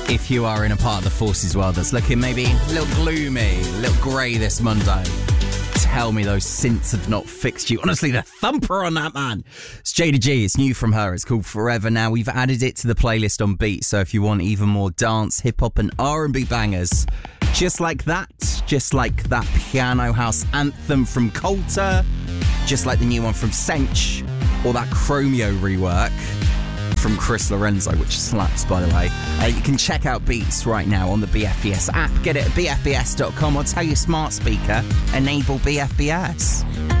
If you are in a part of the forces world that's looking maybe a little gloomy, a little grey this Monday, tell me those synths have not fixed you. Honestly, the thumper on that, man. It's Jada G. It's new from her. It's called Forever. Now, we've added it to the playlist on Beat, so if you want even more dance, hip-hop and R&B bangers, just like that piano house anthem from Coulter, just like the new one from Sench, or that Chromeo rework from Chris Lorenzo, which slaps, by the way. You can check out Beats right now on the BFBS app. Get it at bfbs.com or tell your smart speaker, enable BFBS.